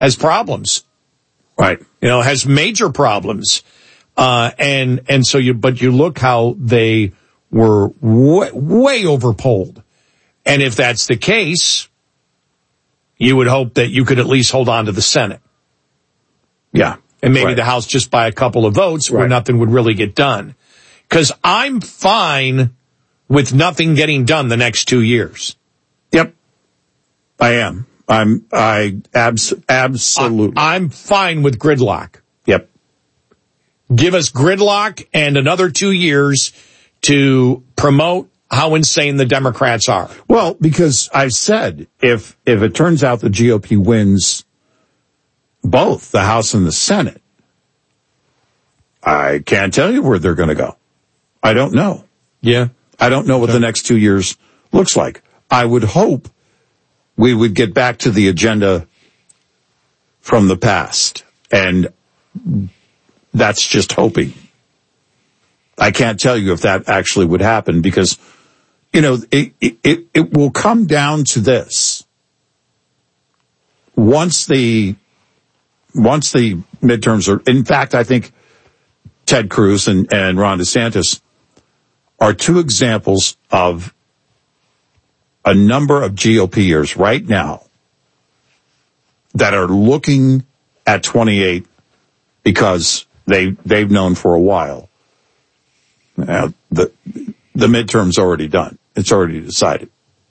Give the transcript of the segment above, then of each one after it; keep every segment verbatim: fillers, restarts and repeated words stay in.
has problems. Right. You know, has major problems. Uh, and, and so you, but you look how they were way, way overpolled. And if that's the case, you would hope that you could at least hold on to the Senate. Yeah. And maybe right. the House just by a couple of votes where right. nothing would really get done. Because I'm fine with nothing getting done the next two years. Yep. I am. I'm, I abs- absolutely. I, I'm fine with gridlock. Yep. Give us gridlock and another two years to promote how insane the Democrats are. Well, because I've said, if, if it turns out the G O P wins both the House and the Senate, I can't tell you where they're going to go. I don't know. Yeah. I don't know what okay. the next two years looks like. I would hope we would get back to the agenda from the past. And that's just hoping. I can't tell you if that actually would happen because, you know, it, it, it will come down to this. Once the, once the midterms are, in fact, I think Ted Cruz and, and Ron DeSantis are two examples of a number of G O Pers right now that are looking at twenty-eight because they, they've known for a while. Now, the, the midterm's already done. It's already decided.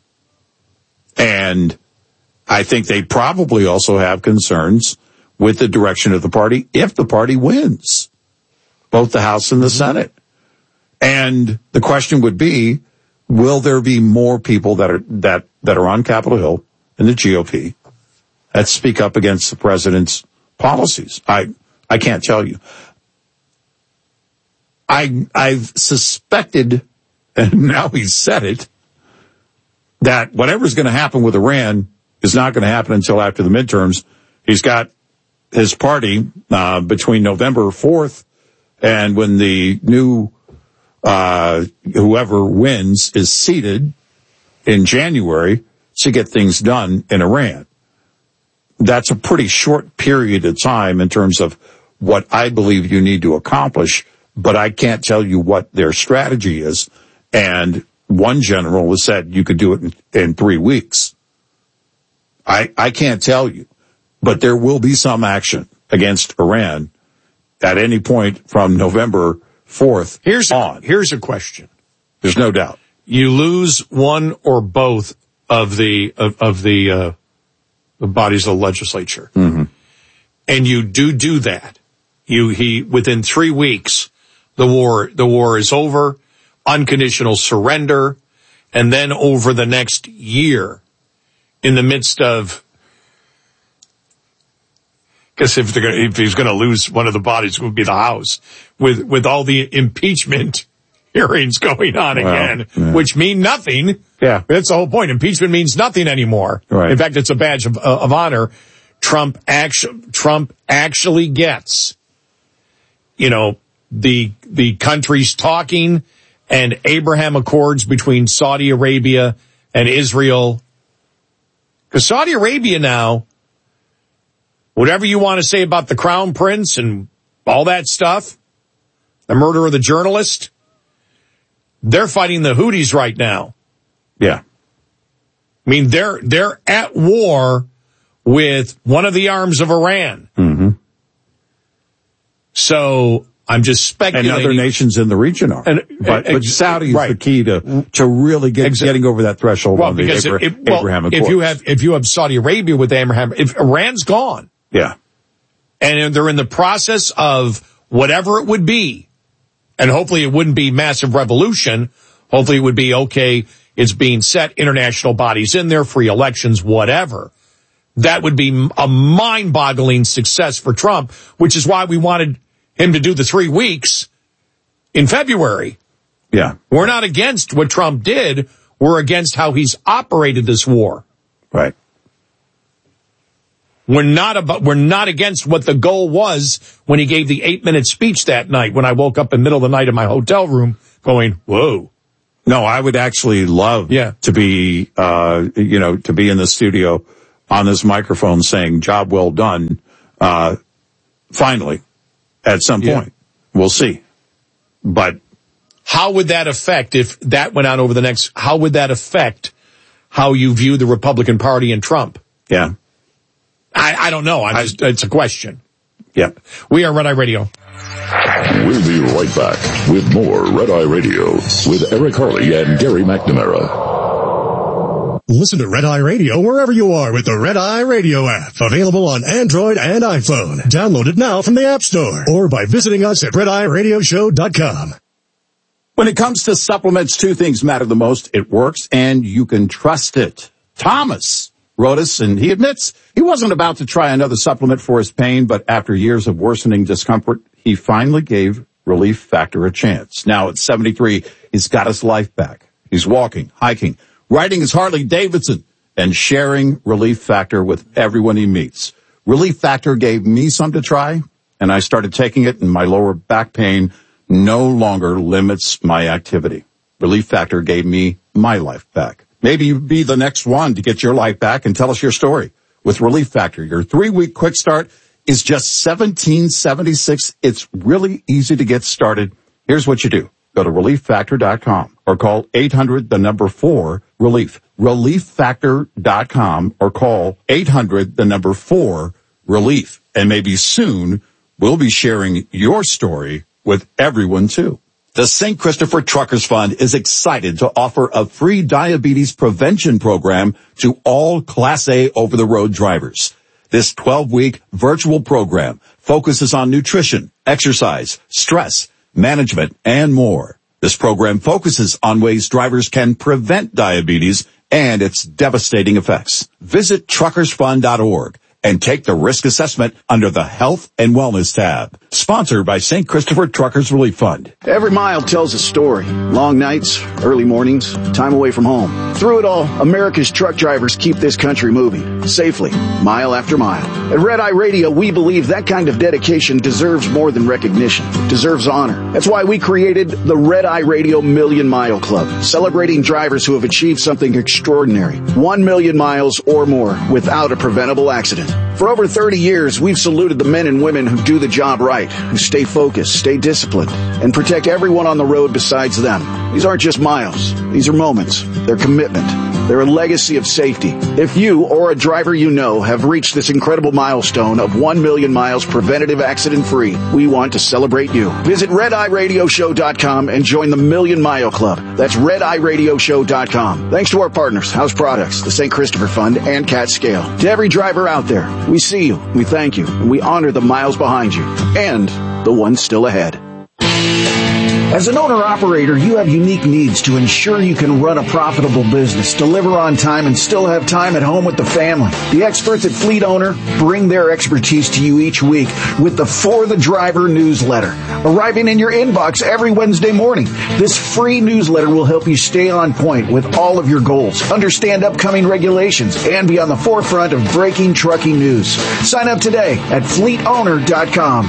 And I think they probably also have concerns with the direction of the party if the party wins both the House and the Senate. And the question would be, will there be more people that are, that, that are on Capitol Hill in the G O P that speak up against the president's policies? I, I can't tell you. I, I've suspected, and now he's said it, that whatever's going to happen with Iran is not going to happen until after the midterms. He's got his party, uh, between November fourth and when the new, uh, whoever wins is seated in January to get things done in Iran. That's a pretty short period of time in terms of what I believe you need to accomplish, but I can't tell you what their strategy is. And one general has said you could do it in, in three weeks. I, I can't tell you, but there will be some action against Iran at any point from November fourth here's on. A, here's a question. There's no doubt. You lose one or both of the, of, of the, uh, the bodies of the legislature. Mm-hmm. And you do do that. You, he, within three weeks, the war, the war is over, unconditional surrender, and then over the next year, in the midst of, because if they're gonna, if he's going to lose one of the bodies, it would be the House, with with all the impeachment hearings going on well, again, yeah. which mean nothing. Yeah, that's the whole point. Impeachment means nothing anymore. Right. In fact, it's a badge of, uh, of honor. Trump actually, Trump actually gets, you know, the the countries talking and Abraham Accords between Saudi Arabia and Israel. Because Saudi Arabia now, whatever you want to say about the Crown Prince and all that stuff, the murder of the journalist, they're fighting the Houthis right now. Yeah. I mean, they're, they're at war with one of the arms of Iran. Mm-hmm. So I'm just speculating. And other nations in the region are. And, but, and, but Saudi is right. the key to, to really get, exactly. getting over that threshold well, on the because Abra- it, it, well, Abraham Accords. If you have, if you have Saudi Arabia with Abraham, if Iran's gone. Yeah. And they're in the process of whatever it would be. And hopefully it wouldn't be massive revolution. Hopefully it would be, okay, it's being set, international bodies in there, free elections, whatever. That would be a mind-boggling success for Trump, which is why we wanted him to do the three weeks in February. Yeah. We're not against what Trump did. We're against how he's operated this war. Right. We're not about, we're not against what the goal was when he gave the eight minute speech that night when I woke up in the middle of the night in my hotel room going, whoa. No, I would actually love yeah. to be, uh, you know, to be in the studio on this microphone saying, job well done, uh, finally, at some yeah. point. We'll see. But how would that affect, if that went on over the next, how would that affect how you view the Republican Party and Trump? Yeah. I, I don't know. I just, it's a question. Yeah. We are Red Eye Radio. We'll be right back with more Red Eye Radio with Eric Harley and Gary McNamara. Listen to Red Eye Radio wherever you are with the Red Eye Radio app. Available on Android and iPhone. Download it now from the App Store or by visiting us at red eye radio show dot com. When it comes to supplements, two things matter the most. It works and you can trust it. Thomas wrote us, and he admits he wasn't about to try another supplement for his pain, but after years of worsening discomfort, he finally gave Relief Factor a chance. Now at seventy-three, he's got his life back. He's walking, hiking, riding his Harley Davidson, and sharing Relief Factor with everyone he meets. Relief Factor gave me some to try, and I started taking it, and my lower back pain no longer limits my activity. Relief Factor gave me my life back. Maybe you'd be the next one to get your life back and tell us your story. With Relief Factor, your three-week quick start is just seventeen seventy-six. It's really easy to get started. Here's what you do. Go to relief factor dot com or call eight hundred, the number four, relief. relief factor dot com or call eight hundred, the number four, relief. And maybe soon we'll be sharing your story with everyone too. The Saint Christopher Truckers Fund is excited to offer a free diabetes prevention program to all Class A over-the-road drivers. This twelve-week virtual program focuses on nutrition, exercise, stress, management, and more. This program focuses on ways drivers can prevent diabetes and its devastating effects. Visit truckers fund dot org and take the risk assessment under the Health and Wellness tab. Sponsored by Saint Christopher Truckers Relief Fund. Every mile tells a story. Long nights, early mornings, time away from home. Through it all, America's truck drivers keep this country moving, safely, mile after mile. At Red Eye Radio, we believe that kind of dedication deserves more than recognition. It deserves honor. That's why we created the Red Eye Radio Million Mile Club, celebrating drivers who have achieved something extraordinary. One million miles or more without a preventable accident. For over thirty years, we've saluted the men and women who do the job right, who stay focused, stay disciplined, and protect everyone on the road besides them. These aren't just miles. These are moments. They're commitment. They're a legacy of safety. If you or a driver you know have reached this incredible milestone of one million miles preventative accident-free, we want to celebrate you. Visit red eye radio show dot com and join the Million Mile Club. That's red eye radio show dot com. Thanks to our partners, House Products, the Saint Christopher Fund, and Cat Scale. To every driver out there, we see you, we thank you, and we honor the miles behind you, and the ones still ahead. As an owner-operator, you have unique needs to ensure you can run a profitable business, deliver on time, and still have time at home with the family. The experts at Fleet Owner bring their expertise to you each week with the For the Driver newsletter, arriving in your inbox every Wednesday morning. This free newsletter will help you stay on point with all of your goals, understand upcoming regulations, and be on the forefront of breaking trucking news. Sign up today at fleet owner dot com.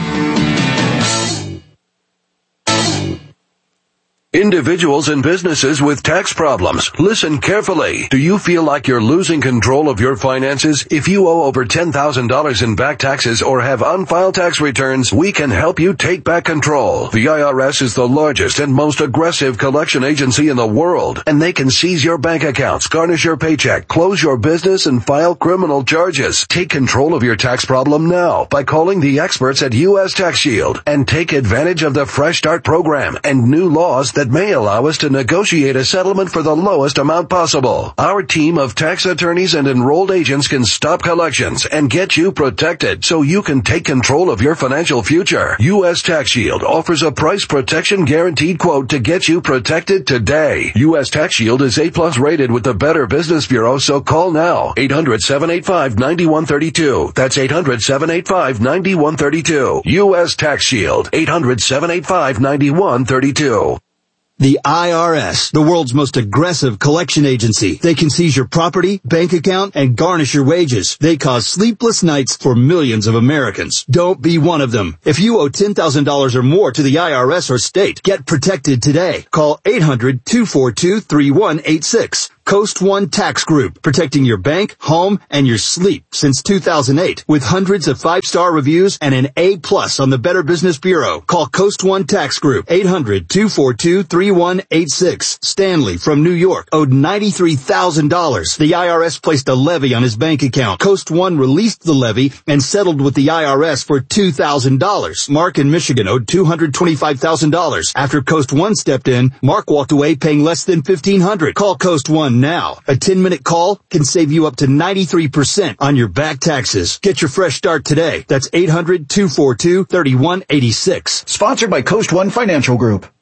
Individuals and businesses with tax problems, listen carefully. Do you feel like you're losing control of your finances? If you owe over ten thousand dollars in back taxes or have unfiled tax returns, we can help you take back control. The I R S is the largest and most aggressive collection agency in the world, and they can seize your bank accounts, garnish your paycheck, close your business, and file criminal charges. Take control of your tax problem now by calling the experts at U S Tax Shield and take advantage of the Fresh Start program and new laws that that may allow us to negotiate a settlement for the lowest amount possible. Our team of tax attorneys and enrolled agents can stop collections and get you protected so you can take control of your financial future. U S Tax Shield offers a price protection guaranteed quote to get you protected today. U S Tax Shield is A plus rated with the Better Business Bureau, so call now. eight hundred, seven eight five, nine one three two. That's eight hundred, seven eight five, nine one three two. U S Tax Shield. eight hundred, seven eight five, nine one three two. The I R S, the world's most aggressive collection agency. They can seize your property, bank account, and garnish your wages. They cause sleepless nights for millions of Americans. Don't be one of them. If you owe ten thousand dollars or more to the I R S or state, get protected today. Call eight hundred, two four two, three one eight six. Coast One Tax Group, protecting your bank, home, and your sleep since two thousand eight with hundreds of five-star reviews and an A plus on the Better Business Bureau. Call Coast One Tax Group, eight hundred, two four two, three one eight six. Stanley from New York owed ninety-three thousand dollars. The I R S placed a levy on his bank account. Coast One released the levy and settled with the I R S for two thousand dollars. Mark in Michigan owed two hundred twenty-five thousand dollars. After Coast One stepped in, Mark walked away paying less than fifteen hundred dollars. Call Coast One now. A ten-minute call can save you up to ninety-three percent on your back taxes. Get your fresh start today. That's eight hundred, two four two, three one eight six. Sponsored by Coast One Financial Group.